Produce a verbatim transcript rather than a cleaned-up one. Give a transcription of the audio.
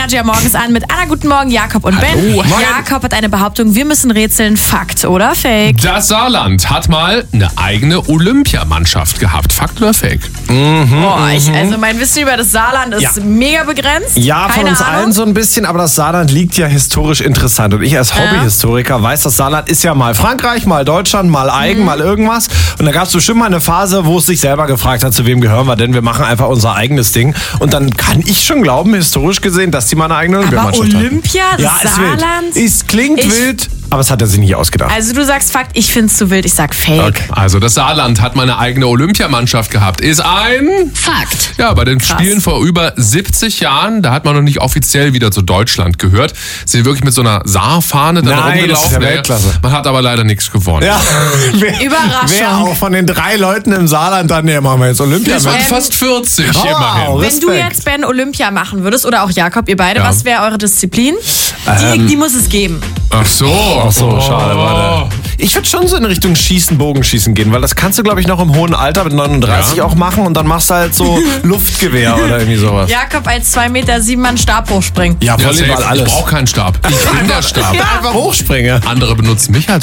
Energy am Morgens an mit Anna, guten Morgen, Jakob und Ben. Hallo. Jakob hat eine Behauptung, wir müssen rätseln. Fakt oder Fake? Das Saarland hat mal eine eigene Olympiamannschaft gehabt. Fakt oder Fake? Boah, ich, also mein Wissen über das Saarland ist Ja. mega begrenzt. Ja, von Keine uns Ahnung. allen so ein bisschen, aber das Saarland liegt ja historisch interessant. Und ich als Hobbyhistoriker weiß, das Saarland ist ja mal Frankreich, mal Deutschland, mal eigen, Mhm. mal irgendwas. Und da gab es bestimmt mal eine Phase, wo es sich selber gefragt hat, zu wem gehören wir denn? Wir machen einfach unser eigenes Ding. Und dann kann ich schon glauben, historisch gesehen, dass die mal eine eigene Aber Olympiamannschaft haben. Olympia, das Ja, ist wild. Saarland? Es klingt Ich- wild, aber es hat er sich nicht ausgedacht. Also du sagst Fakt, ich find's zu wild, ich sag Fake. Okay. Also das Saarland hat mal eine eigene Olympiamannschaft gehabt. Ist ein... Fakt. Ja, bei den Spielen vor über siebzig Jahren, da hat man noch nicht offiziell wieder zu Deutschland gehört. Sind wirklich mit so einer Saarfahne dann Nein, rumgelaufen. das ist ja Weltklasse. Man hat aber leider nichts gewonnen. Ja, wer, Überraschung. Wer auch von den drei Leuten im Saarland dann, nee, machen wir jetzt Olympia. Es waren Ähm, fast vierzig Wow. immerhin. Wenn du Respekt. jetzt Ben Olympia machen würdest, oder auch Jakob, ihr beide, Ja. was wäre eure Disziplin? Die, Ähm. die muss es geben. Ach so. Ach so, Oh. schade, warte. Ich würde schon so in Richtung Schießen, Bogenschießen gehen, weil das kannst du, glaube ich, noch im hohen Alter mit neununddreißig Ja. auch machen und dann machst du halt so Luftgewehr oder irgendwie sowas. Jakob als zwei Meter sieben Mann Stabhoch springen. Ja, Ja, Volleyball safe. alles. Ich brauche keinen Stab. Ich bin der Stab. Einfach hochspringe. Andere benutzen mich als